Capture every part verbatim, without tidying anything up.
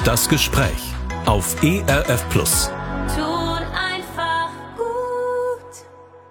Das Gespräch auf E R F Plus. Tut einfach gut.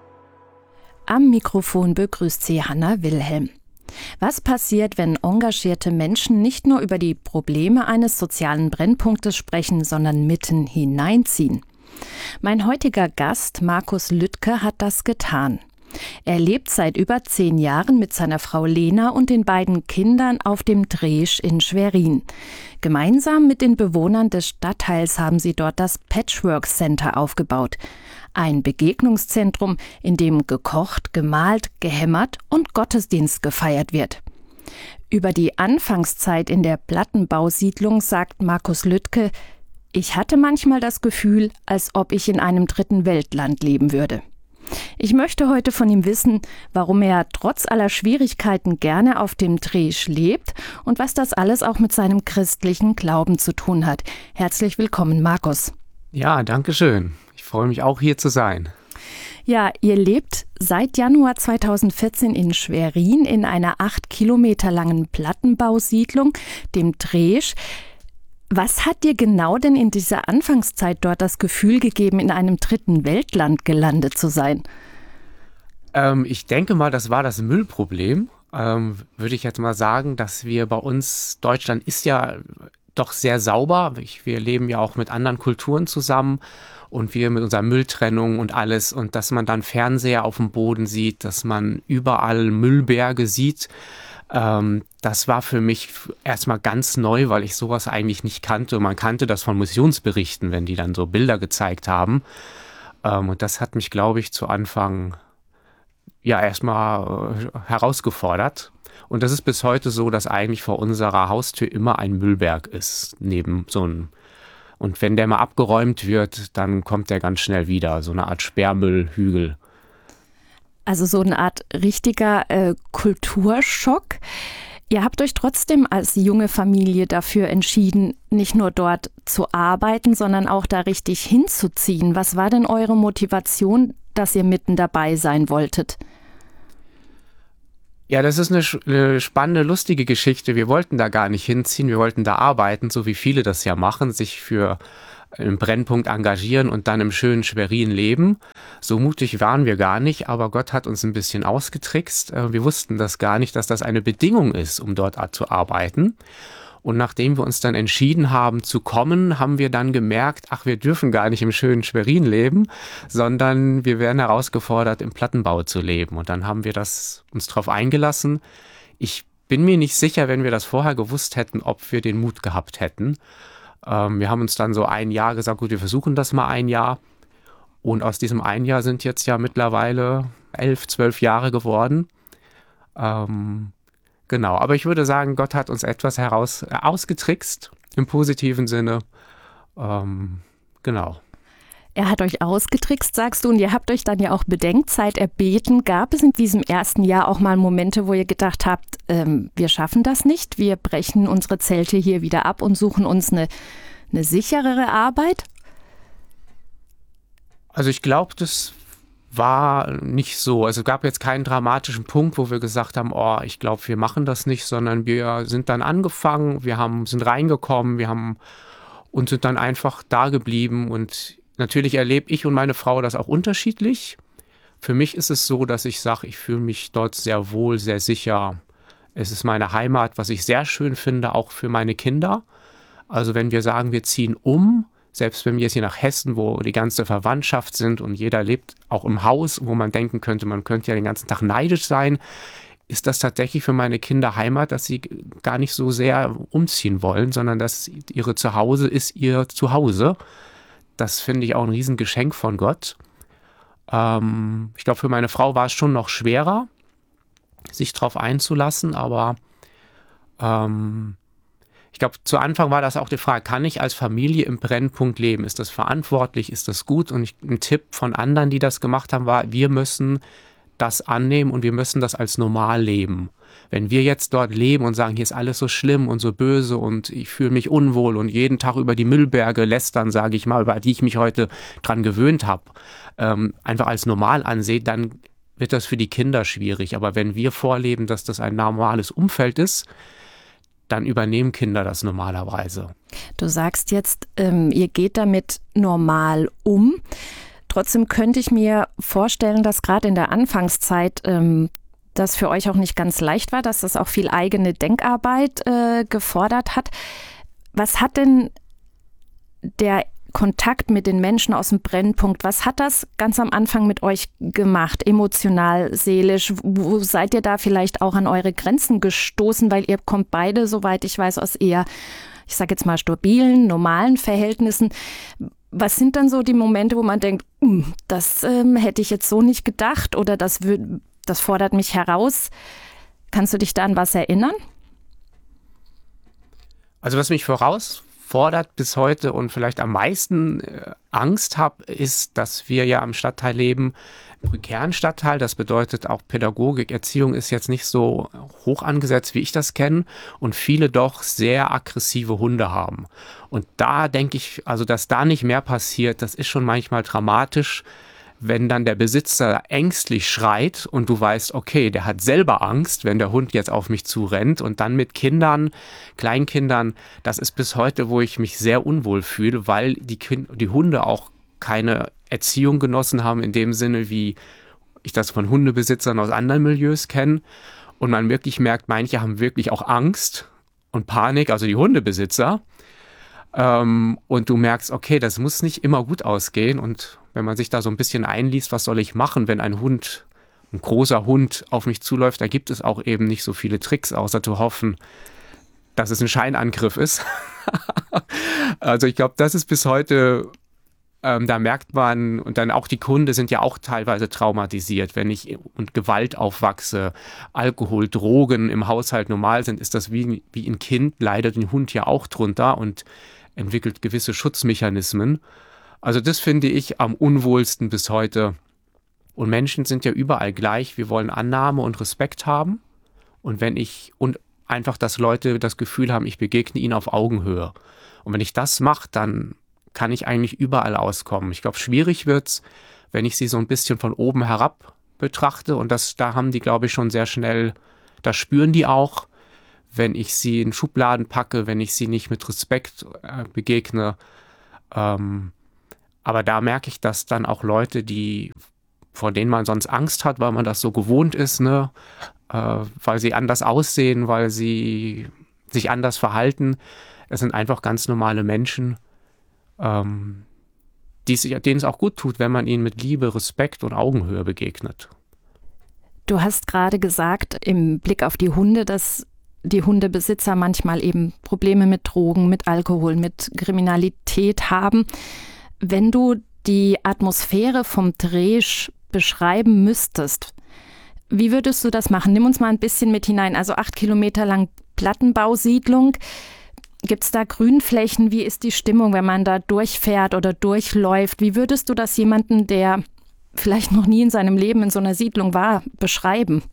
Am Mikrofon begrüßt sie Hanna Wilhelm. Was passiert, wenn engagierte Menschen nicht nur über die Probleme eines sozialen Brennpunktes sprechen, sondern mitten hineinziehen? Mein heutiger Gast, Markus Lüttke, hat das getan. Er lebt seit über zehn Jahren mit seiner Frau Lena und den beiden Kindern auf dem Dreesch in Schwerin. Gemeinsam mit den Bewohnern des Stadtteils haben sie dort das Patchwork Center aufgebaut. Ein Begegnungszentrum, in dem gekocht, gemalt, gehämmert und Gottesdienst gefeiert wird. Über die Anfangszeit in der Plattenbausiedlung sagt Markus Lüttke: Ich hatte manchmal das Gefühl, als ob ich in einem dritten Weltland leben würde. Ich möchte heute von ihm wissen, warum er trotz aller Schwierigkeiten gerne auf dem Dreesch lebt und was das alles auch mit seinem christlichen Glauben zu tun hat. Herzlich willkommen, Markus. Ja, danke schön. Ich freue mich auch, hier zu sein. Ja, ihr lebt seit Januar zweitausendvierzehn in Schwerin in einer acht Kilometer langen Plattenbausiedlung, dem Dreesch. Was hat dir genau denn in dieser Anfangszeit dort das Gefühl gegeben, in einem dritten Weltland gelandet zu sein? Ähm, ich denke mal, das war das Müllproblem. Ähm, würde ich jetzt mal sagen, dass wir bei uns, Deutschland ist ja doch sehr sauber. Ich, wir leben ja auch mit anderen Kulturen zusammen und wir mit unserer Mülltrennung und alles. Und dass man dann Fernseher auf dem Boden sieht, dass man überall Müllberge sieht. Ähm, das war für mich erstmal ganz neu, weil ich sowas eigentlich nicht kannte. Man kannte das von Missionsberichten, wenn die dann so Bilder gezeigt haben. Ähm, und das hat mich, glaube ich, zu Anfang ja erstmal äh, herausgefordert. Und das ist bis heute so, dass eigentlich vor unserer Haustür immer ein Müllberg ist, neben so einem. Und wenn der mal abgeräumt wird, dann kommt der ganz schnell wieder, so eine Art Sperrmüllhügel. Also so eine Art richtiger äh, Kulturschock. Ihr habt euch trotzdem als junge Familie dafür entschieden, nicht nur dort zu arbeiten, sondern auch da richtig hinzuziehen. Was war denn eure Motivation, dass ihr mitten dabei sein wolltet? Ja, das ist eine, eine spannende, lustige Geschichte. Wir wollten da gar nicht hinziehen, wir wollten da arbeiten, so wie viele das ja machen, sich für einen Brennpunkt engagieren und dann im schönen Schwerin leben. So mutig waren wir gar nicht, aber Gott hat uns ein bisschen ausgetrickst. Wir wussten das gar nicht, dass das eine Bedingung ist, um dort zu arbeiten. Und nachdem wir uns dann entschieden haben zu kommen, haben wir dann gemerkt, ach, wir dürfen gar nicht im schönen Schwerin leben, sondern wir werden herausgefordert, im Plattenbau zu leben. Und dann haben wir das uns drauf eingelassen. Ich bin mir nicht sicher, wenn wir das vorher gewusst hätten, ob wir den Mut gehabt hätten. Ähm, wir haben uns dann so ein Jahr gesagt, gut, wir versuchen das mal ein Jahr. Und aus diesem ein Jahr sind jetzt ja mittlerweile elf, zwölf Jahre geworden. Ähm, Genau, aber ich würde sagen, Gott hat uns etwas heraus äh, ausgetrickst, im positiven Sinne. Ähm, genau. Er hat euch ausgetrickst, sagst du, und ihr habt euch dann ja auch Bedenkzeit erbeten. Gab es in diesem ersten Jahr auch mal Momente, wo ihr gedacht habt, ähm, wir schaffen das nicht, wir brechen unsere Zelte hier wieder ab und suchen uns eine, eine sicherere Arbeit? Also ich glaube, das war nicht so. Also es gab jetzt keinen dramatischen Punkt, wo wir gesagt haben, oh, ich glaube, wir machen das nicht, sondern wir sind dann angefangen, wir haben, sind reingekommen, wir haben und sind dann einfach da geblieben. Und natürlich erlebe ich und meine Frau das auch unterschiedlich. Für mich ist es so, dass ich sage, ich fühle mich dort sehr wohl, sehr sicher. Es ist meine Heimat, was ich sehr schön finde, auch für meine Kinder. Also wenn wir sagen, wir ziehen um, selbst wenn wir jetzt hier nach Hessen, wo die ganze Verwandtschaft sind und jeder lebt auch im Haus, wo man denken könnte, man könnte ja den ganzen Tag neidisch sein, ist das tatsächlich für meine Kinder Heimat, dass sie gar nicht so sehr umziehen wollen, sondern dass ihre Zuhause ist ihr Zuhause. Das finde ich auch ein Riesengeschenk von Gott. Ähm, ich glaube, für meine Frau war es schon noch schwerer, sich darauf einzulassen, aber ähm, ich glaube, zu Anfang war das auch die Frage, kann ich als Familie im Brennpunkt leben? Ist das verantwortlich? Ist das gut? Und ich, ein Tipp von anderen, die das gemacht haben, war, wir müssen das annehmen und wir müssen das als normal leben. Wenn wir jetzt dort leben und sagen, hier ist alles so schlimm und so böse und ich fühle mich unwohl und jeden Tag über die Müllberge lästern, sage ich mal, über die ich mich heute dran gewöhnt habe, ähm, einfach als normal ansehen, dann wird das für die Kinder schwierig. Aber wenn wir vorleben, dass das ein normales Umfeld ist, dann übernehmen Kinder das normalerweise. Du sagst jetzt, ähm, ihr geht damit normal um. Trotzdem könnte ich mir vorstellen, dass gerade in der Anfangszeit ähm, das für euch auch nicht ganz leicht war, dass das auch viel eigene Denkarbeit äh, gefordert hat. Was hat denn der Kontakt mit den Menschen aus dem Brennpunkt, was hat das ganz am Anfang mit euch gemacht, emotional, seelisch? Wo seid ihr da vielleicht auch an eure Grenzen gestoßen? Weil ihr kommt beide, soweit ich weiß, aus eher, ich sage jetzt mal, stabilen, normalen Verhältnissen. Was sind dann so die Momente, wo man denkt, das ähm, hätte ich jetzt so nicht gedacht oder das, wür- das fordert mich heraus? Kannst du dich da an was erinnern? Also was mich herausfordert bis heute und vielleicht am meisten äh, Angst habe, ist, dass wir ja am Stadtteil leben, im prekären Stadtteil. Das bedeutet auch Pädagogik, Erziehung ist jetzt nicht so hoch angesetzt, wie ich das kenne, und viele doch sehr aggressive Hunde haben. Und da denke ich, also dass da nicht mehr passiert, das ist schon manchmal dramatisch, wenn dann der Besitzer ängstlich schreit und du weißt, okay, der hat selber Angst, wenn der Hund jetzt auf mich zurennt, und dann mit Kindern, Kleinkindern, das ist bis heute, wo ich mich sehr unwohl fühle, weil die, kind, die Hunde auch keine Erziehung genossen haben in dem Sinne, wie ich das von Hundebesitzern aus anderen Milieus kenne, und man wirklich merkt, manche haben wirklich auch Angst und Panik, also die Hundebesitzer, ähm, und du merkst, okay, das muss nicht immer gut ausgehen, und wenn man sich da so ein bisschen einliest, was soll ich machen, wenn ein Hund, ein großer Hund auf mich zuläuft, da gibt es auch eben nicht so viele Tricks, außer zu hoffen, dass es ein Scheinangriff ist. Also ich glaube, das ist bis heute, ähm, da merkt man, und dann auch die Hunde sind ja auch teilweise traumatisiert. Wenn ich und Gewalt aufwachse, Alkohol, Drogen im Haushalt normal sind, ist das wie, wie ein Kind, leidet ein Hund ja auch drunter und entwickelt gewisse Schutzmechanismen. Also das finde ich am unwohlsten bis heute. Und Menschen sind ja überall gleich. Wir wollen Annahme und Respekt haben. Und wenn ich, und einfach, dass Leute das Gefühl haben, ich begegne ihnen auf Augenhöhe. Und wenn ich das mache, dann kann ich eigentlich überall auskommen. Ich glaube, schwierig wird's, wenn ich sie so ein bisschen von oben herab betrachte. Und das, da haben die, glaube ich, schon sehr schnell, das spüren die auch, wenn ich sie in Schubladen packe, wenn ich sie nicht mit Respekt äh, begegne. Ähm, Aber da merke ich, dass dann auch Leute, die, vor denen man sonst Angst hat, weil man das so gewohnt ist, ne, äh, weil sie anders aussehen, weil sie sich anders verhalten, es sind einfach ganz normale Menschen, ähm, die, denen es auch gut tut, wenn man ihnen mit Liebe, Respekt und Augenhöhe begegnet. Du hast gerade gesagt, im Blick auf die Hunde, dass die Hundebesitzer manchmal eben Probleme mit Drogen, mit Alkohol, mit Kriminalität haben. Wenn du die Atmosphäre vom Dreh beschreiben müsstest, wie würdest du das machen? Nimm uns mal ein bisschen mit hinein. Also acht Kilometer lang Plattenbausiedlung. Gibt es da Grünflächen? Wie ist die Stimmung, wenn man da durchfährt oder durchläuft? Wie würdest du das jemanden, der vielleicht noch nie in seinem Leben in so einer Siedlung war, beschreiben?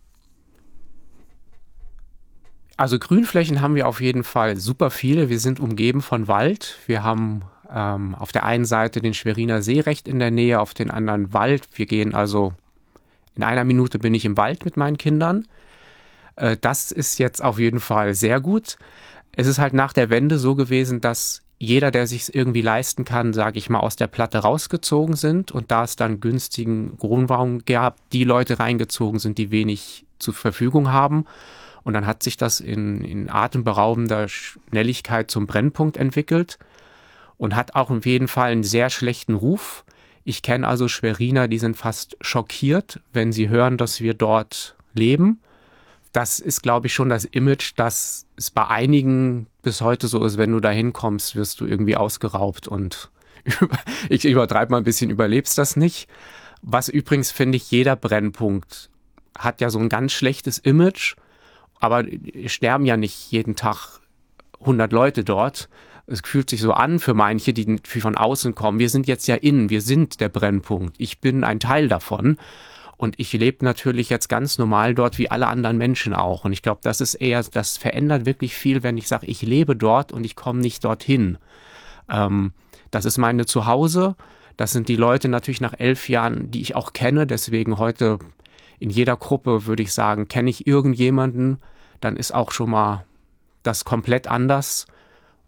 Also Grünflächen haben wir auf jeden Fall super viele. Wir sind umgeben von Wald. Wir haben ähm, auf der einen Seite den Schweriner See recht in der Nähe, auf den anderen Wald. Wir gehen also, in einer Minute bin ich im Wald mit meinen Kindern. Äh, das ist jetzt auf jeden Fall sehr gut. Es ist halt nach der Wende so gewesen, dass jeder, der sich es irgendwie leisten kann, sage ich mal, aus der Platte rausgezogen sind, und da es dann günstigen Wohnraum gab, die Leute reingezogen sind, die wenig zur Verfügung haben. Und dann hat sich das in, in atemberaubender Schnelligkeit zum Brennpunkt entwickelt und hat auch auf jeden Fall einen sehr schlechten Ruf. Ich kenne also Schweriner, die sind fast schockiert, wenn sie hören, dass wir dort leben. Das ist, glaube ich, schon das Image, dass es bei einigen bis heute so ist, wenn du da hinkommst, wirst du irgendwie ausgeraubt, und ich übertreibe mal ein bisschen, überlebst das nicht. Was übrigens, finde ich, jeder Brennpunkt hat ja so ein ganz schlechtes Image, aber es sterben ja nicht jeden Tag hundert Leute dort. Es fühlt sich so an für manche, die von außen kommen. Wir sind jetzt ja innen, wir sind der Brennpunkt. Ich bin ein Teil davon. Und ich lebe natürlich jetzt ganz normal dort, wie alle anderen Menschen auch. Und ich glaube, das ist eher, das verändert wirklich viel, wenn ich sage, ich lebe dort und ich komme nicht dorthin. Ähm, das ist meine Zuhause. Das sind die Leute natürlich nach elf Jahren, die ich auch kenne. Deswegen heute in jeder Gruppe würde ich sagen, kenne ich irgendjemanden, dann ist auch schon mal das komplett anders.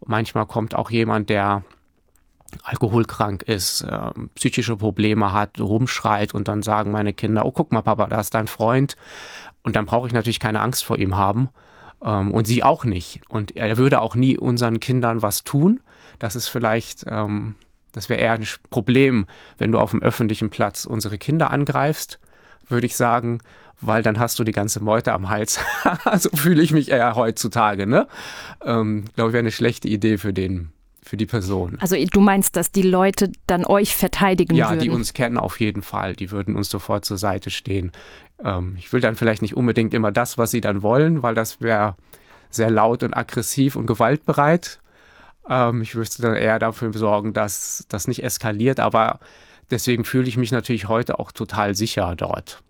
Manchmal kommt auch jemand, der alkoholkrank ist, äh, psychische Probleme hat, rumschreit und dann sagen meine Kinder, oh guck mal Papa, da ist dein Freund. Und dann brauche ich natürlich keine Angst vor ihm haben ähm, und sie auch nicht. Und er würde auch nie unseren Kindern was tun. Das ist vielleicht, ähm, das wäre eher ein Problem, wenn du auf dem öffentlichen Platz unsere Kinder angreifst, würde ich sagen, weil dann hast du die ganze Meute am Hals. So fühle ich mich eher heutzutage, ne? Ähm, glaube ich, wäre eine schlechte Idee für den für die Person. Also du meinst, dass die Leute dann euch verteidigen ja, würden? Ja, die uns kennen auf jeden Fall. Die würden uns sofort zur Seite stehen. Ähm, ich will dann vielleicht nicht unbedingt immer das, was sie dann wollen, weil das wäre sehr laut und aggressiv und gewaltbereit. Ähm, ich müsste dann eher dafür sorgen, dass das nicht eskaliert. Aber deswegen fühle ich mich natürlich heute auch total sicher dort.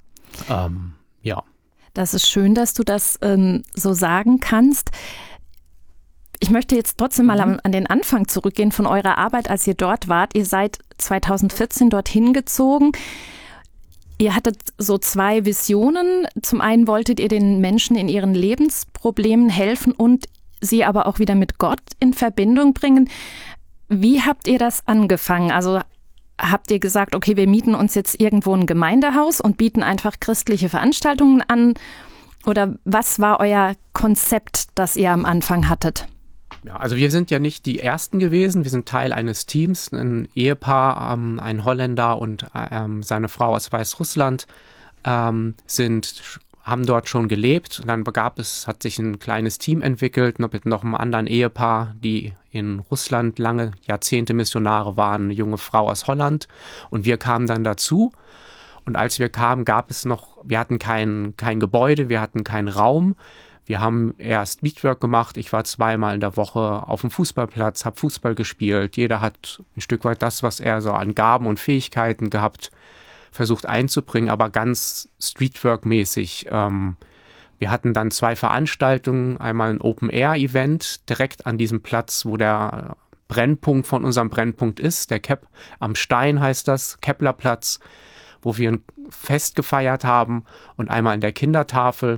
Ähm, ja. Das ist schön, dass du das ähm, so sagen kannst. Ich möchte jetzt trotzdem mal an, an den Anfang zurückgehen von eurer Arbeit, als ihr dort wart. Ihr seid zweitausendvierzehn dorthin gezogen. Ihr hattet so zwei Visionen. Zum einen wolltet ihr den Menschen in ihren Lebensproblemen helfen und sie aber auch wieder mit Gott in Verbindung bringen. Wie habt ihr das angefangen? Also habt ihr gesagt, okay, wir mieten uns jetzt irgendwo ein Gemeindehaus und bieten einfach christliche Veranstaltungen an? Oder was war euer Konzept, das ihr am Anfang hattet? Ja, also wir sind ja nicht die Ersten gewesen, wir sind Teil eines Teams, ein Ehepaar, ähm, ein Holländer und ähm, seine Frau aus Weißrussland ähm, sind, haben dort schon gelebt. Und dann gab es, hat sich ein kleines Team entwickelt mit noch einem anderen Ehepaar, die in Russland lange Jahrzehnte Missionare waren, eine junge Frau aus Holland und wir kamen dann dazu. Und als wir kamen, gab es noch, wir hatten kein, kein Gebäude, wir hatten keinen Raum. Wir haben erst Streetwork gemacht. Ich war zweimal in der Woche auf dem Fußballplatz, habe Fußball gespielt. Jeder hat ein Stück weit das, was er so an Gaben und Fähigkeiten gehabt, versucht einzubringen, aber ganz Streetwork-mäßig. Ähm, wir hatten dann zwei Veranstaltungen, einmal ein Open-Air-Event direkt an diesem Platz, wo der Brennpunkt von unserem Brennpunkt ist. Der Kep am Stein heißt das, Keplerplatz, wo wir ein Fest gefeiert haben und einmal in der Kindertafel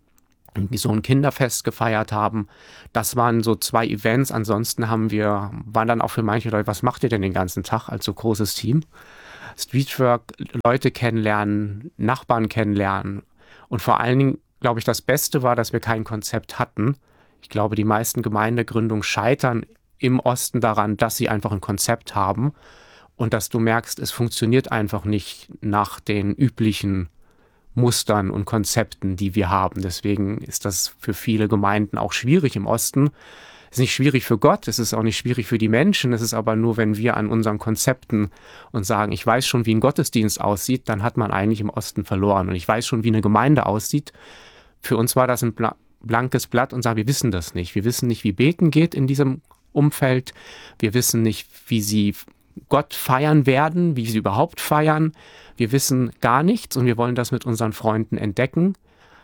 so ein Kinderfest gefeiert haben. Das waren so zwei Events. Ansonsten haben wir, waren dann auch für manche Leute, was macht ihr denn den ganzen Tag als so großes Team? Streetwork, Leute kennenlernen, Nachbarn kennenlernen. Und vor allen Dingen, glaube ich, das Beste war, dass wir kein Konzept hatten. Ich glaube, die meisten Gemeindegründungen scheitern im Osten daran, dass sie einfach ein Konzept haben und dass du merkst, es funktioniert einfach nicht nach den üblichen Mustern und Konzepten, die wir haben. Deswegen ist das für viele Gemeinden auch schwierig im Osten. Es ist nicht schwierig für Gott, es ist auch nicht schwierig für die Menschen, es ist aber nur, wenn wir an unseren Konzepten und sagen, ich weiß schon, wie ein Gottesdienst aussieht, dann hat man eigentlich im Osten verloren. Und ich weiß schon, wie eine Gemeinde aussieht. Für uns war das ein bla- blankes Blatt und sagen, wir wissen das nicht. Wir wissen nicht, wie Beten geht in diesem Umfeld. Wir wissen nicht, wie sie Gott feiern werden, wie sie überhaupt feiern. Wir wissen gar nichts und wir wollen das mit unseren Freunden entdecken,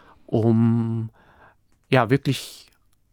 um ja wirklich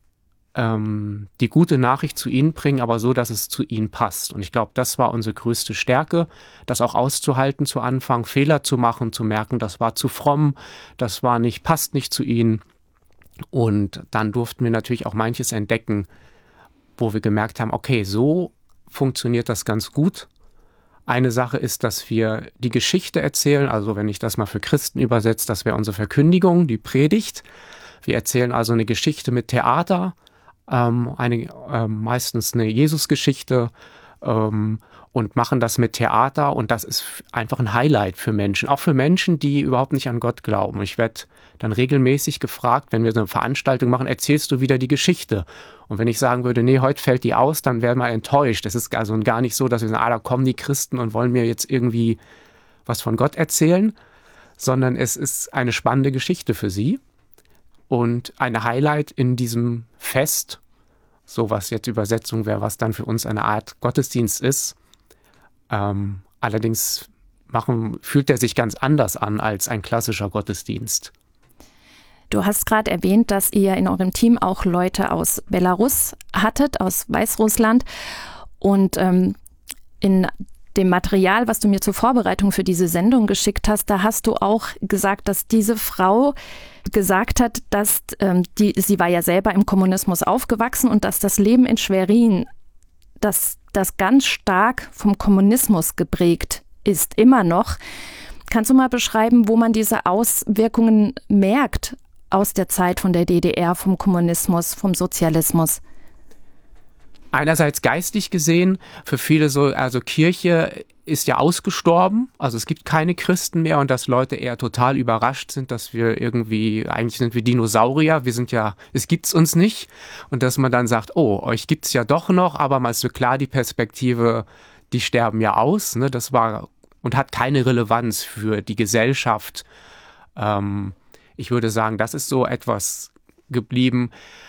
ähm, die gute Nachricht zu ihnen bringen, aber so, dass es zu ihnen passt. Und ich glaube, das war unsere größte Stärke, das auch auszuhalten zu Anfang, Fehler zu machen, zu merken, das war zu fromm, das war nicht, passt nicht zu ihnen. Und dann durften wir natürlich auch manches entdecken, wo wir gemerkt haben, okay, so funktioniert das ganz gut. Eine Sache ist, dass wir die Geschichte erzählen, also wenn ich das mal für Christen übersetze, das wäre unsere Verkündigung, die Predigt. Wir erzählen also eine Geschichte mit Theater, ähm, eine, äh, meistens eine Jesusgeschichte ähm, und machen das mit Theater und das ist einfach ein Highlight für Menschen, auch für Menschen, die überhaupt nicht an Gott glauben. Ich werde dann regelmäßig gefragt, wenn wir so eine Veranstaltung machen, erzählst du wieder die Geschichte? Und wenn ich sagen würde, nee, heute fällt die aus, dann wäre man enttäuscht. Es ist also gar nicht so, dass wir sagen, ah, da kommen die Christen und wollen mir jetzt irgendwie was von Gott erzählen, sondern es ist eine spannende Geschichte für sie und ein Highlight in diesem Fest, so was jetzt Übersetzung wäre, was dann für uns eine Art Gottesdienst ist. Ähm, allerdings machen, fühlt er sich ganz anders an als ein klassischer Gottesdienst. Du hast gerade erwähnt, dass ihr in eurem Team auch Leute aus Belarus hattet, aus Weißrussland. Und ähm, in dem Material, was du mir zur Vorbereitung für diese Sendung geschickt hast, da hast du auch gesagt, dass diese Frau gesagt hat, dass ähm, die, sie war ja selber im Kommunismus aufgewachsen und dass das Leben in Schwerin, dass das ganz stark vom Kommunismus geprägt ist, immer noch. Kannst du mal beschreiben, wo man diese Auswirkungen merkt aus der Zeit von der D D R, vom Kommunismus, vom Sozialismus? Einerseits geistig gesehen, für viele so, also Kirche ist ja ausgestorben, also es gibt keine Christen mehr und dass Leute eher total überrascht sind, dass wir irgendwie, eigentlich sind wir Dinosaurier, wir sind ja, es gibt's uns nicht und dass man dann sagt, oh, euch gibt's ja doch noch, aber mal so klar die Perspektive, die sterben ja aus, ne, das war und hat keine Relevanz für die Gesellschaft. Ähm, ich würde sagen, das ist so etwas geblieben.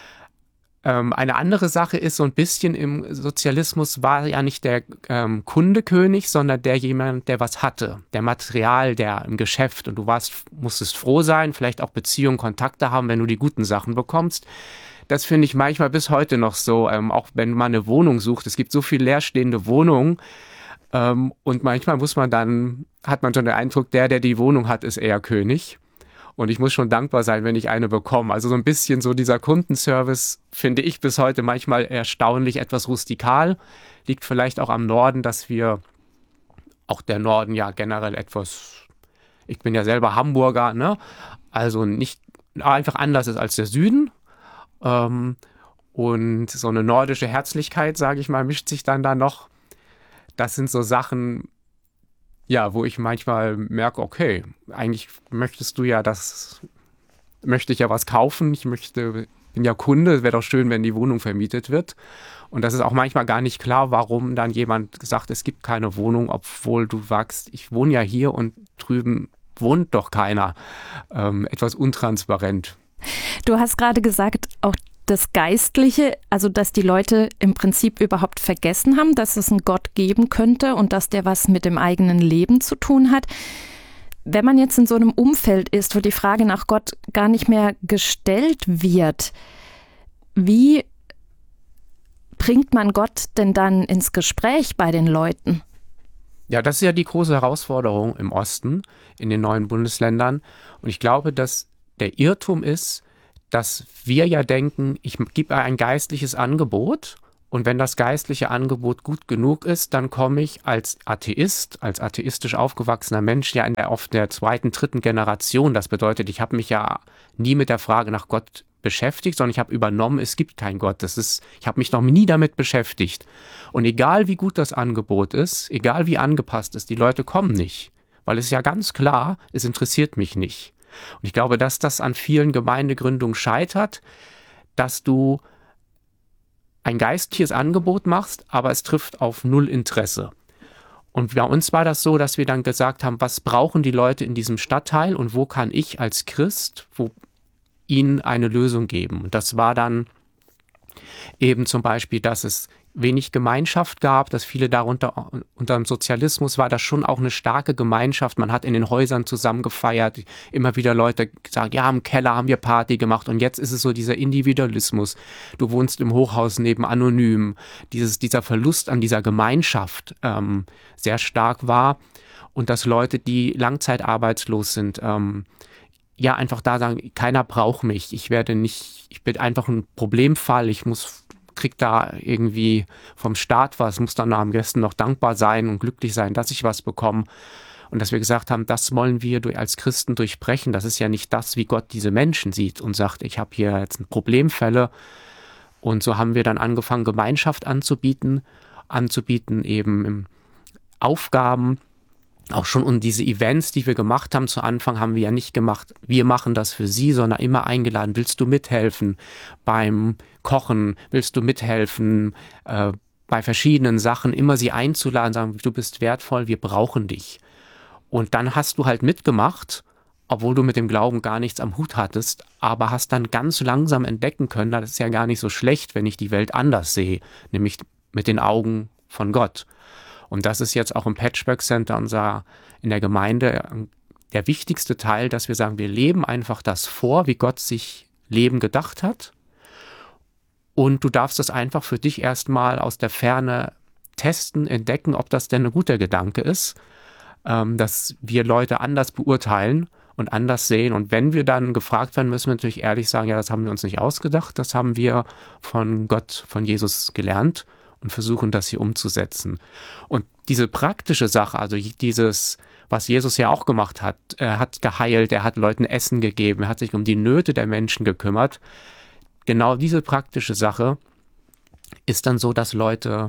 Eine andere Sache ist, so ein bisschen im Sozialismus war ja nicht der ähm, Kundekönig, sondern der jemand, der was hatte, der Material, der im Geschäft und du warst, musstest froh sein, vielleicht auch Beziehungen, Kontakte haben, wenn du die guten Sachen bekommst. Das finde ich manchmal bis heute noch so, ähm, auch wenn man eine Wohnung sucht, es gibt so viel leerstehende Wohnungen ähm, und manchmal muss man dann, hat man schon den Eindruck, der, der die Wohnung hat, ist eher König. Und ich muss schon dankbar sein, wenn ich eine bekomme. Also so ein bisschen so dieser Kundenservice finde ich bis heute manchmal erstaunlich etwas rustikal. Liegt vielleicht auch am Norden, dass wir, auch der Norden ja generell etwas, ich bin ja selber Hamburger, ne? Also nicht einfach anders ist als der Süden. Ähm, und so eine nordische Herzlichkeit, sage ich mal, mischt sich dann da noch. Das sind so Sachen, ja, wo ich manchmal merke, okay, eigentlich möchtest du ja das, möchte ich ja was kaufen, ich möchte, bin ja Kunde, wäre doch schön, wenn die Wohnung vermietet wird. Und das ist auch manchmal gar nicht klar, warum dann jemand sagt, es gibt keine Wohnung, obwohl du sagst, ich wohne ja hier und drüben wohnt doch keiner. Ähm, etwas untransparent. Du hast gerade gesagt, auch das Geistliche, also dass die Leute im Prinzip überhaupt vergessen haben, dass es einen Gott geben könnte und dass der was mit dem eigenen Leben zu tun hat. Wenn man jetzt in so einem Umfeld ist, wo die Frage nach Gott gar nicht mehr gestellt wird, wie bringt man Gott denn dann ins Gespräch bei den Leuten? Ja, das ist ja die große Herausforderung im Osten, in den neuen Bundesländern. Und ich glaube, dass der Irrtum ist, dass wir ja denken, ich gebe ein geistliches Angebot und wenn das geistliche Angebot gut genug ist, dann komme ich als Atheist, als atheistisch aufgewachsener Mensch ja in der, auf der zweiten, dritten Generation. Das bedeutet, ich habe mich ja nie mit der Frage nach Gott beschäftigt, sondern ich habe übernommen, es gibt keinen Gott. Das ist, ich habe mich noch nie damit beschäftigt. Und egal wie gut das Angebot ist, egal wie angepasst ist, die Leute kommen nicht, weil es ist ja ganz klar, es interessiert mich nicht. Und ich glaube, dass das an vielen Gemeindegründungen scheitert, dass du ein geistliches Angebot machst, aber es trifft auf null Interesse. Und bei uns war das so, dass wir dann gesagt haben, was brauchen die Leute in diesem Stadtteil und wo kann ich als Christ wo ihnen eine Lösung geben. Und das war dann eben zum Beispiel, dass es wenig Gemeinschaft gab, dass viele darunter, unter dem Sozialismus war das schon auch eine starke Gemeinschaft. Man hat in den Häusern zusammen gefeiert, immer wieder Leute gesagt, ja, im Keller haben wir Party gemacht und jetzt ist es so dieser Individualismus. Du wohnst im Hochhaus neben anonym. Dieses, dieser Verlust an dieser Gemeinschaft ähm, sehr stark war und dass Leute, die langzeitarbeitslos sind, ähm, ja, einfach da sagen, keiner braucht mich, ich werde nicht, ich bin einfach ein Problemfall, ich muss krieg da irgendwie vom Staat was, muss dann am besten noch dankbar sein und glücklich sein, dass ich was bekomme. Und dass wir gesagt haben, das wollen wir durch, als Christen durchbrechen. Das ist ja nicht das, wie Gott diese Menschen sieht und sagt, ich habe hier jetzt ein Problemfälle. Und so haben wir dann angefangen, Gemeinschaft anzubieten, anzubieten eben Aufgaben, auch schon um diese Events, die wir gemacht haben, zu Anfang haben wir ja nicht gemacht, wir machen das für Sie, sondern immer eingeladen, willst du mithelfen beim Kochen, willst du mithelfen äh, bei verschiedenen Sachen, immer sie einzuladen, sagen, du bist wertvoll, wir brauchen dich. Und dann hast du halt mitgemacht, obwohl du mit dem Glauben gar nichts am Hut hattest, aber hast dann ganz langsam entdecken können, das ist ja gar nicht so schlecht, wenn ich die Welt anders sehe, nämlich mit den Augen von Gott. Und das ist jetzt auch im Patchwork Center unser, in der Gemeinde der wichtigste Teil, dass wir sagen, wir leben einfach das vor, wie Gott sich Leben gedacht hat. Und du darfst das einfach für dich erstmal aus der Ferne testen, entdecken, ob das denn ein guter Gedanke ist, ähm, dass wir Leute anders beurteilen und anders sehen. Und wenn wir dann gefragt werden, müssen wir natürlich ehrlich sagen, ja, das haben wir uns nicht ausgedacht, das haben wir von Gott, von Jesus gelernt und versuchen das hier umzusetzen. Und diese praktische Sache, also dieses, was Jesus ja auch gemacht hat, er hat geheilt, er hat Leuten Essen gegeben, er hat sich um die Nöte der Menschen gekümmert. Genau diese praktische Sache ist dann so, dass Leute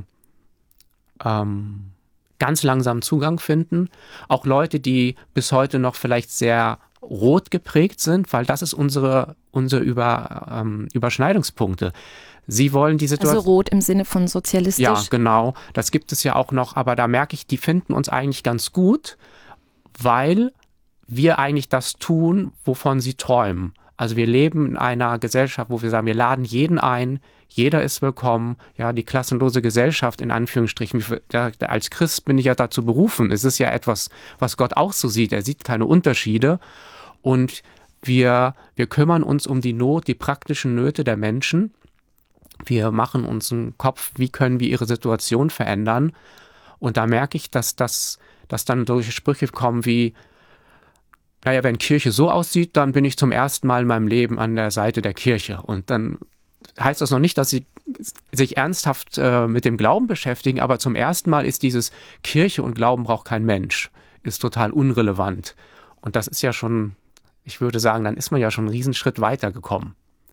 ähm, ganz langsam Zugang finden. Auch Leute, die bis heute noch vielleicht sehr rot geprägt sind, weil das ist unsere, unsere Über, ähm, Überschneidungspunkte. Sie wollen die Situation... Also rot im Sinne von sozialistisch? Ja, genau. Das gibt es ja auch noch, aber da merke ich, die finden uns eigentlich ganz gut, weil wir eigentlich das tun, wovon sie träumen. Also wir leben in einer Gesellschaft, wo wir sagen, wir laden jeden ein, jeder ist willkommen, ja, die klassenlose Gesellschaft in Anführungsstrichen. Als Christ bin ich ja dazu berufen. Es ist ja etwas, was Gott auch so sieht. Er sieht keine Unterschiede und wir, wir kümmern uns um die Not, die praktischen Nöte der Menschen. Wir machen uns einen Kopf, wie können wir ihre Situation verändern. Und da merke ich, dass das, dass dann solche Sprüche kommen wie, naja, wenn Kirche so aussieht, dann bin ich zum ersten Mal in meinem Leben an der Seite der Kirche. Und dann heißt das noch nicht, dass sie sich ernsthaft äh, mit dem Glauben beschäftigen, aber zum ersten Mal ist dieses Kirche und Glauben braucht kein Mensch, ist total unrelevant. Und das ist ja schon, ich würde sagen, dann ist man ja schon einen Riesenschritt weitergekommen.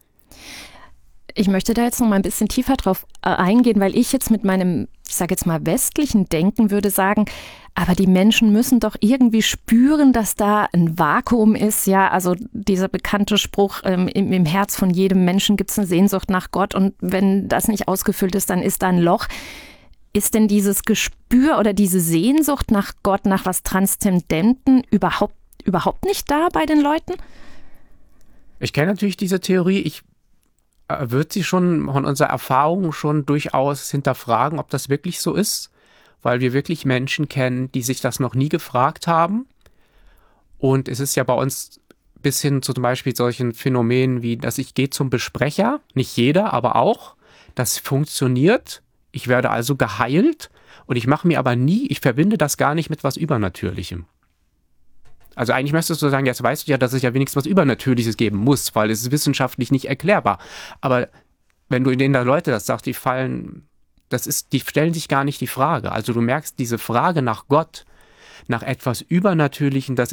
Ich möchte da jetzt noch mal ein bisschen tiefer drauf eingehen, weil ich jetzt mit meinem, ich sage jetzt mal westlichen Denken würde sagen, aber die Menschen müssen doch irgendwie spüren, dass da ein Vakuum ist. Ja, also dieser bekannte Spruch, ähm, im, im Herz von jedem Menschen gibt es eine Sehnsucht nach Gott und wenn das nicht ausgefüllt ist, dann ist da ein Loch. Ist denn dieses Gespür oder diese Sehnsucht nach Gott, nach was Transzendenten überhaupt, überhaupt nicht da bei den Leuten? Ich kenne natürlich diese Theorie. Ich würde sie schon von unserer Erfahrung schon durchaus hinterfragen, ob das wirklich so ist, weil wir wirklich Menschen kennen, die sich das noch nie gefragt haben. Und es ist ja bei uns bis hin zu zum Beispiel solchen Phänomenen wie, dass ich gehe zum Besprecher, nicht jeder, aber auch, das funktioniert. Ich werde also geheilt und ich mache mir aber nie, ich verbinde das gar nicht mit was Übernatürlichem. Also eigentlich müsstest du sagen, jetzt weißt du ja, dass es ja wenigstens was Übernatürliches geben muss, weil es ist wissenschaftlich nicht erklärbar. Aber wenn du denen da Leute das sagst, die fallen, das ist, die stellen sich gar nicht die Frage. Also du merkst, diese Frage nach Gott, nach etwas Übernatürlichem, das